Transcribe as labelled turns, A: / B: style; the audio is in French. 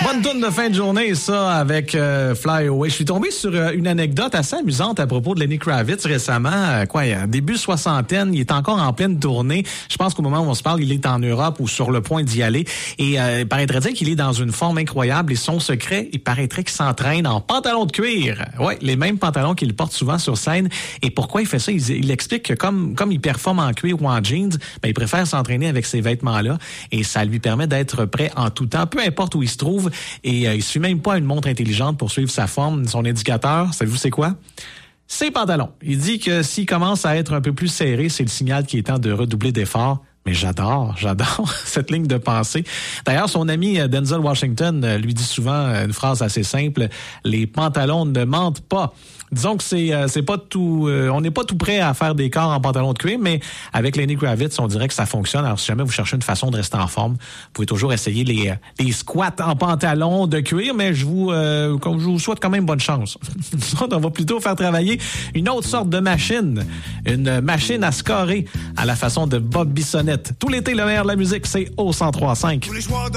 A: Bonne tourne de fin de journée, ça, avec Fly Away. Je suis tombé sur une anecdote assez amusante à propos de Lenny Kravitz récemment. Début soixantaine, il est encore en pleine tournée. Je pense qu'au moment où on se parle, il est en Europe ou sur le point d'y aller. Et il paraîtrait dire qu'il est dans une forme incroyable. Et son secret, il paraîtrait qu'il s'entraîne en pantalon de cuir. Ouais, les mêmes pantalons qu'il porte souvent sur scène. Et pourquoi il fait ça? Il explique que comme il performe en cuir ou en jeans, il préfère s'entraîner avec ces vêtements-là. Et ça lui permet d'être prêt en tout temps, peu importe où il se trouve. Et il suffit même pas une montre intelligente pour suivre sa forme. Son indicateur, savez-vous c'est quoi? Ses pantalons. Il dit que s'il commence à être un peu plus serré, c'est le signal qu'il est temps de redoubler d'efforts. Mais j'adore cette ligne de pensée. D'ailleurs, son ami Denzel Washington lui dit souvent une phrase assez simple: les pantalons ne mentent pas. Disons que c'est pas tout, on n'est pas tout prêt à faire des corps en pantalon de cuir, mais avec Lenny Kravitz, on dirait que ça fonctionne. Alors, si jamais vous cherchez une façon de rester en forme, vous pouvez toujours essayer les squats en pantalon de cuir, mais je vous souhaite quand même bonne chance. On va plutôt faire travailler une autre sorte de machine, une machine à scorer à la façon de Bob Bissonnette. Tout l'été, le meilleur de la musique, c'est au 103.5.